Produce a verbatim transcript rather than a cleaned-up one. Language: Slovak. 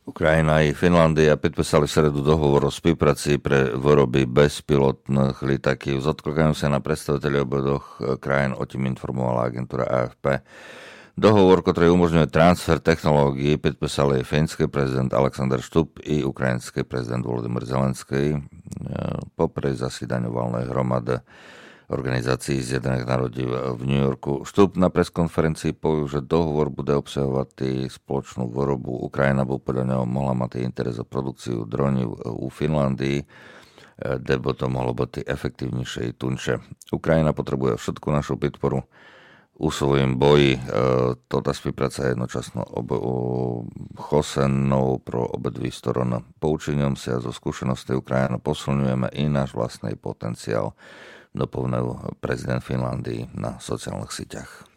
Ukrajina i Finlandia podpísali v sredu dohovor o spolupráci pre výroby bezpilotných lietadiel. S odklikaním sa na predstaviteľi oboch krajín, o tým informovala agentúra á ef pé. Dohovor, ktorý umožňuje transfer technológií, podpísali fínsky prezident Alexander Stubb i ukrajinský prezident Volodymyr Zelenský popri zasídaniu valnej hromady Organizácií Zjednotených národov v New Yorku. Stubb na preskonferencii povedal, že dohovor bude obsahovať spoločnú výrobu. Ukrajina by podľa neho mohla mať interes o produkciu dronov u Finlandii, kde by to mohlo byť efektívnejšie i tunče. Ukrajina potrebuje všetku našu podporu u svojím boji. Tota spolupráca je jednočasno chosenou pro obidve strany. Poučením sa zo skúsenosti Ukrajiny posilňujeme i náš vlastný potenciál, dopovedal prezident Finlandii na sociálnych sieťach.